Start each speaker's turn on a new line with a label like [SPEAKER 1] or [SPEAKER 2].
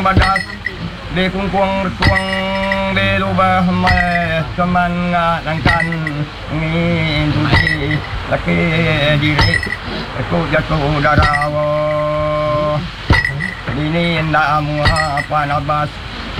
[SPEAKER 1] badas di kungkuang tuang di lubah mai keman nganangkan ngin di laki diri aku jatuh darawo ini ndak muha panabas